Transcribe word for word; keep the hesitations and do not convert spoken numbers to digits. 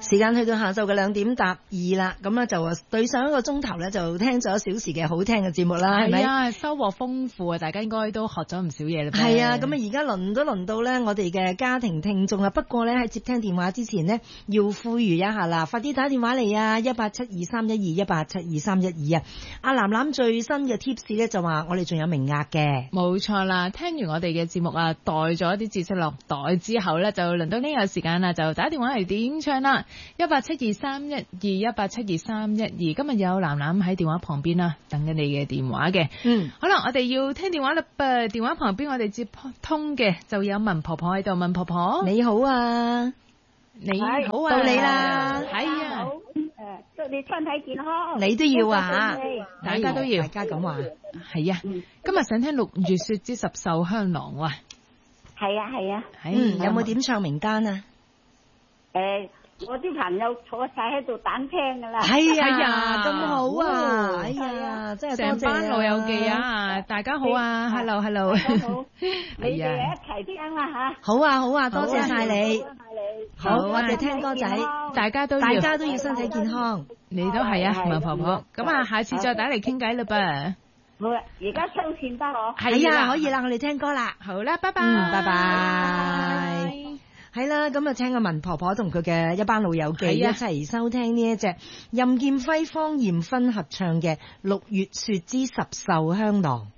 時間去到下晝嘅兩點搭二啦，咁啊就對上一個鐘頭咧就聽咗一小時嘅好聽嘅節目啦，係咪？ 係啊，收穫豐富啊！大家應該都學咗唔少嘢啦。 係啊，咁啊而家輪都輪到咧我哋嘅家庭聽眾啦。不過咧喺接聽電話之前呢，要呼籲一下啦，快啲打電話嚟啊！一八七二三一二一八七二三一二啊！阿藍藍最新嘅 tips 咧就話我哋仲有名額嘅，冇錯啦。聽完我哋嘅節目啊，袋咗一啲知識落袋之後咧，就輪到呢個時間啦，就打電話嚟點唱啦！一八七二三一二一八七二三一二，今日有藍藍喺電話旁邊啦，等緊你嘅電話嘅。嗯，好啦，我哋要聽電話啦噃，電話旁邊我哋接通嘅就有文婆婆喺度，文婆婆你好啊， 你好啊， 到你啦， 係啊， 誒，祝你身體健康， 你都要啊， 大家都要， 大家咁話， 係啊，今日想聽六月雪之十秀香囊喎， 係啊係啊， 嗯，有冇點唱名單啊？ 誒。我啲朋友坐晒喺度等聽噶啦， 係啊，咁好啊，哎呀，真係成班老友記啊，大家好啊 ，hello hello， 好，你哋一齊聽啦吓， 好啊好啊，多謝晒你，好，我哋聽歌仔， 大家都大家都要身體健康， 你都係啊，文婆婆，咁啊，下次再打嚟傾偈啦噃， 好啊，而家收線得我， 係啊，可以啦，我哋聽歌啦， 好啦，拜拜， 嗯，拜拜。係啦，咁啊，聽個文婆婆同佢嘅一班老友記一齊收聽呢一隻任劍輝、方艷芬合唱嘅《六月雪之十秀香囊》。